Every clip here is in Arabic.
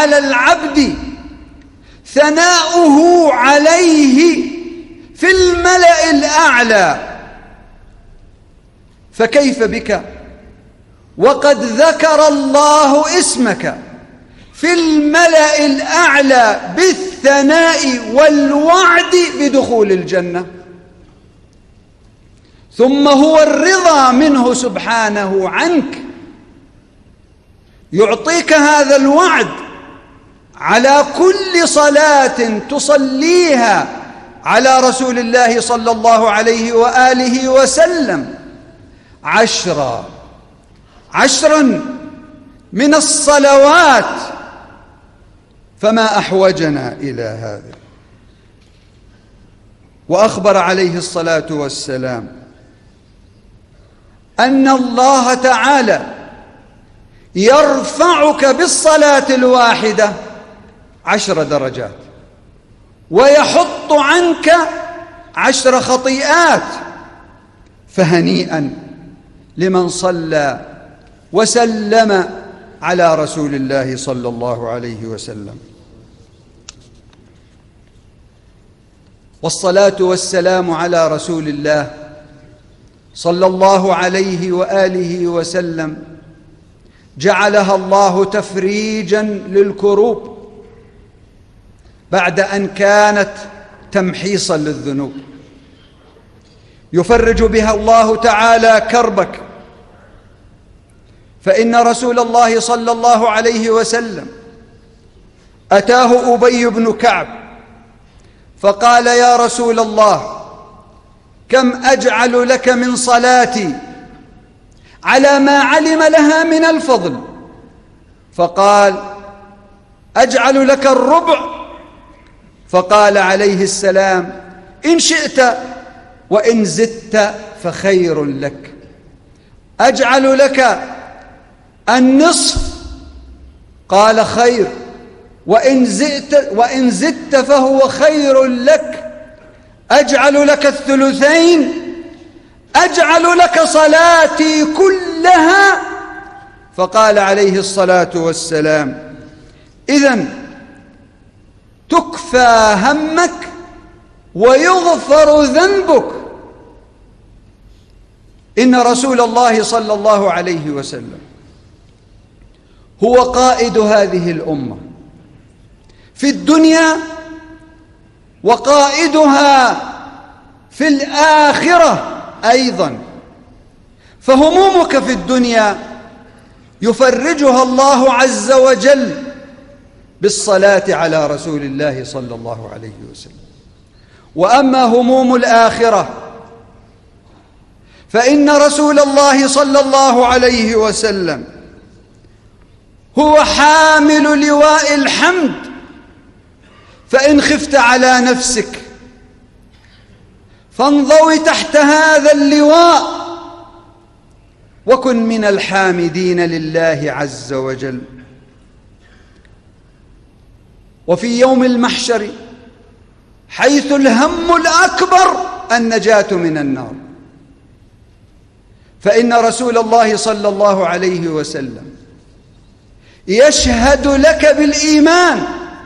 على العبد ثناؤه عليه في الملأ الأعلى، فكيف بك وقد ذكر الله اسمك في الملأ الأعلى بالثناء والوعد بدخول الجنة؟ ثم هو الرضا منه سبحانه عنك يعطيك هذا الوعد على كل صلاة تصليها على رسول الله صلى الله عليه وآله وسلم عشرا من الصلوات، فما أحوجنا إلى هذا. وأخبر عليه الصلاة والسلام أن الله تعالى يرفعك بالصلاة الواحدة 10 درجات، ويحط عنك 10 خطيئات. فهنيئا لمن صلى وسلم على رسول الله صلى الله عليه وسلم. والصلاة والسلام على رسول الله صلى الله عليه وآله وسلم جعلها الله تفريجا للكروب بعد أن كانت تمحيصا للذنوب. يفرج بها الله تعالى كربك، فإن رسول الله صلى الله عليه وسلم أتاه أبي بن كعب فقال: يا رسول الله، كم أجعل لك من صلاتي على ما علم لها من الفضل؟ فقال: أجعل لك الربع. فقال عليه السلام: إن شئت وإن زدت فخير لك. أجعل لك النصف؟ قال: خير، وإن زدت فهو خير لك. أجعل لك الثلثين؟ أجعل لك صلاتي كلها؟ فقال عليه الصلاة والسلام: إذن تكفى همك ويغفر ذنبك. إن رسول الله صلى الله عليه وسلم هو قائد هذه الأمة في الدنيا وقائدها في الآخرة أيضا. فهمومك في الدنيا يفرجها الله عز وجل بالصلاة على رسول الله صلى الله عليه وسلم. وأما هموم الآخرة فإن رسول الله صلى الله عليه وسلم هو حامل لواء الحمد. فإن خفت على نفسك فانضوي تحت هذا اللواء وكن من الحامدين لله عز وجل. وفي يوم المحشر حيث الهم الأكبر النجاة من النار، فإن رسول الله صلى الله عليه وسلم يشهد لك بالإيمان.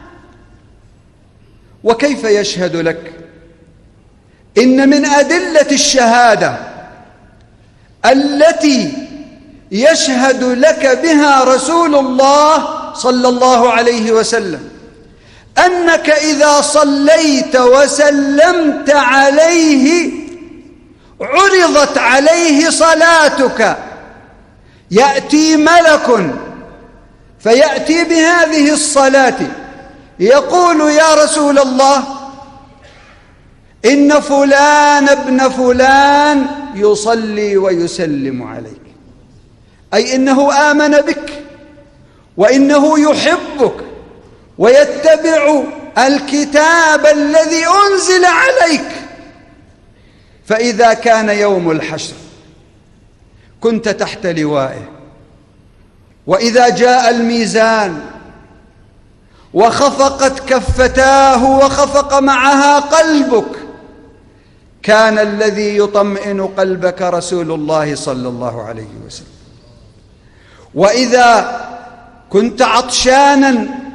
وكيف يشهد لك؟ إن من أدلة الشهادة التي يشهد لك بها رسول الله صلى الله عليه وسلم أنك إذا صليت وسلمت عليه عرضت عليه صلاتك، يأتي ملك فيأتي بهذه الصلاة يقول: يا رسول الله، إن فلان ابن فلان يصلي ويسلم عليك، أي إنه آمن بك وإنه يحبك ويتبع الكتاب الذي أنزل عليك. فإذا كان يوم الحشر كنت تحت لوائه، وإذا جاء الميزان وخفقت كفتاه وخفق معها قلبك كان الذي يطمئن قلبك رسول الله صلى الله عليه وسلم. وإذا كنت عطشانا